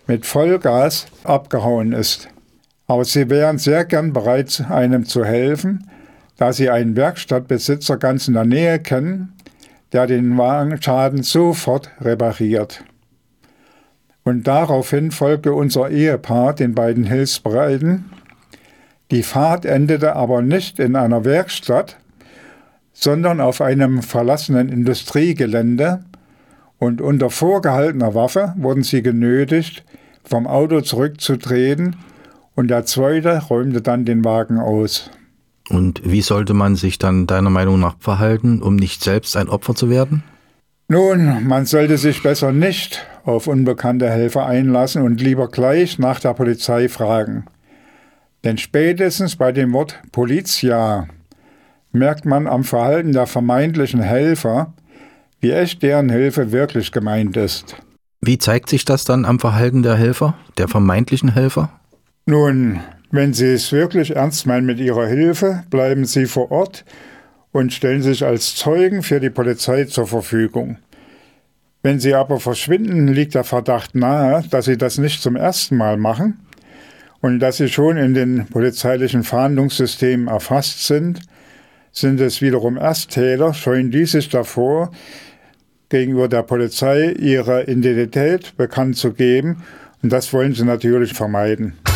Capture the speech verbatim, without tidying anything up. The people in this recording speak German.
mit Vollgas abgehauen ist. Aber sie wären sehr gern bereit, einem zu helfen, da sie einen Werkstattbesitzer ganz in der Nähe kennen, der den Wagenschaden sofort repariert. Und daraufhin folgte unser Ehepaar den beiden Hilfsbereiten. Die Fahrt endete aber nicht in einer Werkstatt, sondern auf einem verlassenen Industriegelände, und unter vorgehaltener Waffe wurden sie genötigt, vom Auto zurückzutreten, und der Zweite räumte dann den Wagen aus. Und wie sollte man sich dann deiner Meinung nach verhalten, um nicht selbst ein Opfer zu werden? Nun, man sollte sich besser nicht auf unbekannte Helfer einlassen und lieber gleich nach der Polizei fragen. Denn spätestens bei dem Wort Polizia merkt man am Verhalten der vermeintlichen Helfer, wie echt deren Hilfe wirklich gemeint ist. Wie zeigt sich das dann am Verhalten der Helfer, der vermeintlichen Helfer? Nun, wenn sie es wirklich ernst meinen mit ihrer Hilfe, bleiben sie vor Ort und stellen sich als Zeugen für die Polizei zur Verfügung. Wenn sie aber verschwinden, liegt der Verdacht nahe, dass sie das nicht zum ersten Mal machen und dass sie schon in den polizeilichen Fahndungssystemen erfasst sind. Sind es wiederum Ersttäter, scheuen die sich davor, gegenüber der Polizei ihre Identität bekannt zu geben, und das wollen sie natürlich vermeiden.